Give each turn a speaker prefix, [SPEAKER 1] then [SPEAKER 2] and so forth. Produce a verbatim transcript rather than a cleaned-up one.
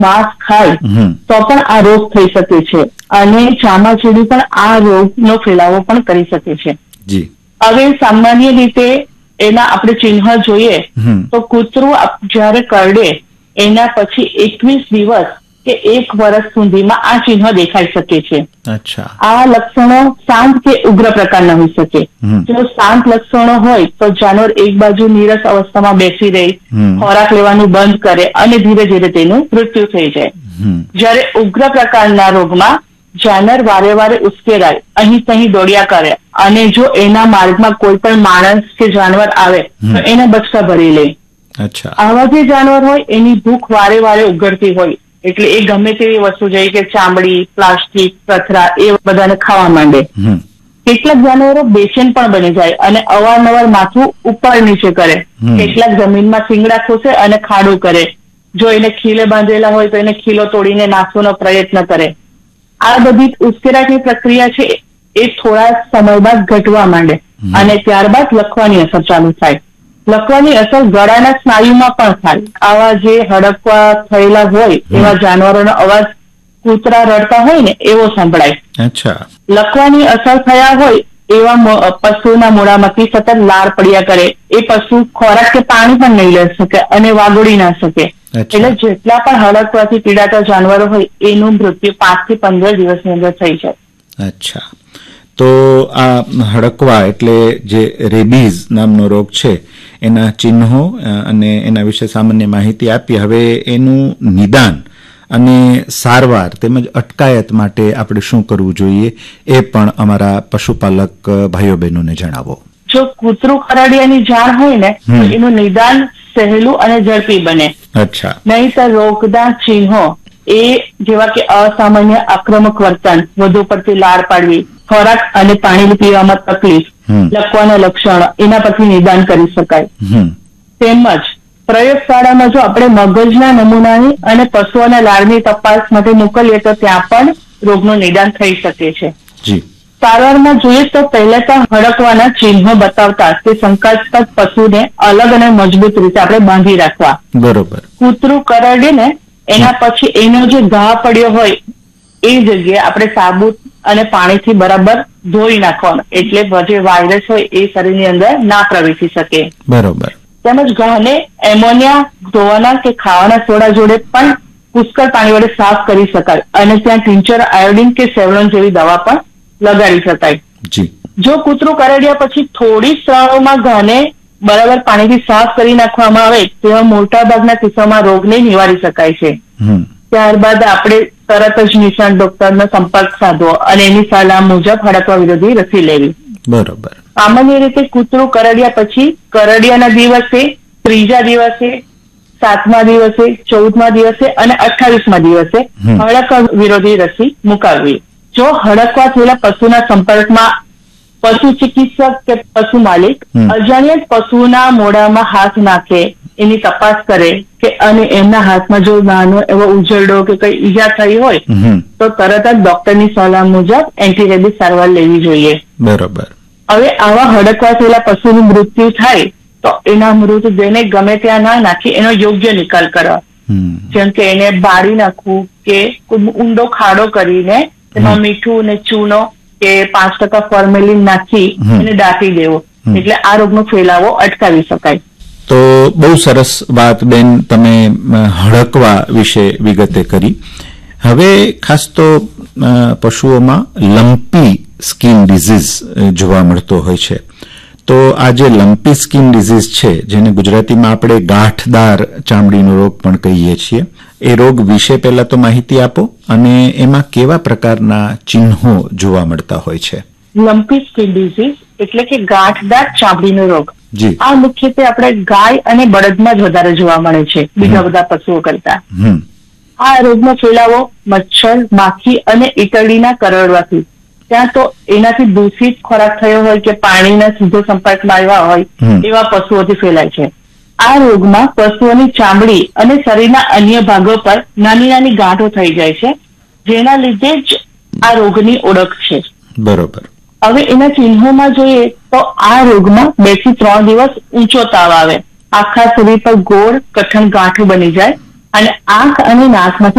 [SPEAKER 1] માંસ ખાય તો પણ આ રોગ થઈ શકે છે અને ચામાચીડી પણ આ રોગનો ફેલાવો પણ કરી શકે છે. હવે સામાન્ય રીતે એના આપણે ચિહ્ન જોઈએ તો કૂતરું જયારે કરડે એના પછી એકવીસ દિવસ કે એક વર્ષ સુધીમાં આ ચિહ્ન દેખાઈ શકે છે. આ લક્ષણો શાંત કે ઉગ્ર પ્રકારના હોઈ શકે. જો શાંત લક્ષણો હોય તો જાનવર એક બાજુ નીરસ અવસ્થામાં બેસી રહી, ખોરાક લેવાનું બંધ કરે અને ધીરે ધીરે તેનું મૃત્યુ થઈ જાય. જ્યારે ઉગ્ર પ્રકારના રોગમાં જાનવર વારે વારે ઉશ્કેરાય, અહીં તહીં દોડ્યા કરે અને જો એના માર્ગમાં કોઈ પણ માણસ કે જાનવર આવે તો એને બચકા ભરી લે. આવા જે જાનવર હોય એની ભૂખ વારે વારે ઉઘડતી હોય એટલે એ ગમે તેવી વસ્તુ જેવી કે ચામડી, પ્લાસ્ટિક, પથરા એ બધાને ખાવા માંડે. કેટલાક જાનવરો બેચેન પણ બની જાય અને અવારનવાર માથું ઉપર નીચે કરે. કેટલાક જમીનમાં શિંગડા ખોસે અને ખાડો કરે. જો એને ખીલે બાંધેલા હોય તો એને ખીલો તોડીને નાખવાનો પ્રયત્ન કરે. આ બધી ઉશ્કેરાટની પ્રક્રિયા છે એ થોડા સમય બાદ ઘટવા માંડે અને ત્યારબાદ લખવાની અસર ચાલુ થાય. લખવાની અસર ગળાના સ્નાયુમાં પણ થાય. આવા જે હડકવા થયેલા હોય એવા જાનવરોનો અવાજ કૂતરા રડતા હોય ને એવો સંભળાય. લખવાની અસર થયા હોય એવા પશુના મોઢામાંથી સતત લાળ પડ્યા કરે. એ પશુ ખોરાક કે પાણી પણ નહીં લઈ શકે અને વાગોડી ના શકે. એટલે જેટલા પણ હડકવાથી પીડાતા જાનવરો હોય એનું મૃત્યુ પાંચ થી પંદર દિવસની અંદર થઈ જાય.
[SPEAKER 2] અચ્છા, તો આ હડકવા એટલે જે રેબીઝ નામનો રોગ છે એના ચિહ્નો અને એના વિશે સામાન્ય માહિતી આપી. હવે એનું નિદાન અને સારવાર તેમજ અટકાયત માટે આપણે શું કરવું જોઈએ એ પણ અમારા પશુપાલક ભાઈઓ બહેનોને જણાવો.
[SPEAKER 1] જો કૂતરું કરડિયાની જાણ હોય ને તો એનું નિદાન સહેલું અને ઝડપી બને.
[SPEAKER 2] અચ્છા.
[SPEAKER 1] નહીંતર રોગના ચિહ્નો એ જેવા કે અસામાન્ય આક્રમક વર્તન, વધુ પડતી લાળ પાડવી, ખોરાક અને પાણી પીવામાં તકલીફ, લખવાના લક્ષણો એના પરથી નિદાન કરી શકાય. તેમજ પ્રયોગશાળામાં જો આપણે મગજના નમૂનાની અને પશુઓના લાળની તપાસ માટે મોકલીએ તો ત્યાં પણ રોગનું નિદાન થઈ શકે છે. સારવારમાં જોઈએ તો પહેલા તો હડકવાના ચિહ્નો બતાવતા તે શંકાસ્પદ પશુને અલગ અને મજબૂત રીતે આપણે બાંધી રાખવા.
[SPEAKER 2] બરોબર.
[SPEAKER 1] કૂતરું કરડે ને એના પછી એનો જે ઘા પડ્યો હોય એ જગ્યાએ આપણે સાબુ અને પાણીથી બરાબર ધોઈ નાખવાનો એટલે જે વાયરસ હોય એ શરીરની અંદર ના પ્રવેશી શકે.
[SPEAKER 2] બરોબર.
[SPEAKER 1] તેમજ ઘાને એમોનિયા ધોવાના કે ખાવાના સોડા જોડે પણ પુષ્કળ પાણી વડે સાફ કરી શકાય અને ત્યાં ટિંચર, આયોડિન કે સેવલોન જેવી દવા પણ લગાડી શકાય. જો કૂતરું કરડ્યા પછી થોડી ક્ષણોમાં ઘાને બરાબર પાણીથી સાફ કરી નાખવામાં આવે તેવા મોટા ભાગના કિસ્સામાં રોગને નિવારી શકાય છે. ત્યારબાદ આપણે તરત જ નિષ્ણાત ડોક્ટરનો સંપર્ક સાધવો અને એની સલાહ મુજબ હડકવા વિરોધી રસી લેવી.
[SPEAKER 2] બરોબર.
[SPEAKER 1] સામાન્ય રીતે કૂતરું કરડ્યા પછી કરડિયાના દિવસે, ત્રીજા દિવસે, સાતમા દિવસે, ચૌદમા દિવસે અને અઠ્ઠાવીસમા દિવસે હડકવા વિરોધી રસી મુકાવવી. જો હડકવા થયેલા પશુના સંપર્કમાં પશુ ચિકિત્સક કે પશુ માલિક અજાણ્યા જ પશુના મોઢામાં હાથ નાખે, એની તપાસ કરે કે અને એમના હાથમાં જો નાનો એવો ઉજરડો કે કઈ ઈજા થઈ હોય તો તરત જ ડોક્ટરની સલાહ મુજબ એન્ટીરેબિસ સારવાર લેવી જોઈએ.
[SPEAKER 2] બરોબર.
[SPEAKER 1] હવે આવા હડકવા થયેલા પશુનું મૃત્યુ થાય તો એના મૃતદેહને ગમે ત્યાં ના નાખી એનો યોગ્ય નિકાલ કરવા. જેમ કે એને બાળી નાખવું કે ઊંડો ખાડો કરીને તેમાં મીઠું ને ચૂનો કે પાંચ ટકા ફોર્મેલિન નાખી એને દાટી દેવો એટલે આ રોગનો ફેલાવો અટકાવી શકાય.
[SPEAKER 2] તો બહુ સરસ વાત બેન તમે હડકવા વિશે વિગતે કરી. હવે ખાસ તો પશુઓમાં લમ્પી સ્કિન ડિઝીઝ જોવા મળતો હોય છે. તો આ જે લમ્પી સ્કિન ડિઝીઝ છે જેને ગુજરાતીમાં આપણે ગાંઠદાર ચામડીનો રોગ પણ કહીએ છીએ, એ રોગ વિશે પહેલા તો માહિતી આપો અને એમાં કેવા પ્રકારના ચિહ્નો જોવા મળતા હોય છે.
[SPEAKER 1] લમ્પી સ્કિન ડિઝીઝ એટલે કે ગાંઠદાર ચામડીનો રોગ. આ મુખ્યત્વે આપણે ગાય અને બળદમાં જ વધારે જોવા મળે છે બીજા બધા પશુઓ કરતા. આ રોગનો ફેલાવો મચ્છર, માખી અને ઈતળીના કરડવાથી, ત્યાં તો એનાથી દૂષિત ખોરાક થયો હોય કે પાણીના સીધો સંપર્કમાં આવ્યા હોય એવા પશુઓથી ફેલાય છે. આ રોગમાં પશુઓની ચામડી અને શરીરના અન્ય ભાગો પર નાની નાની ગાંઠો થઈ જાય છે જેના લીધે જ આ રોગની ઓળખ છે.
[SPEAKER 2] બરોબર.
[SPEAKER 1] હવે એના ચિહ્નોમાં જોઈએ તો આ રોગમાં બે થી ત્રણ દિવસ ઊંચો તાવ આવે, આખા શરીર પર ગોળ કઠણ ગાંઠો બની જાય, અને આંખ અને નાકમાંથી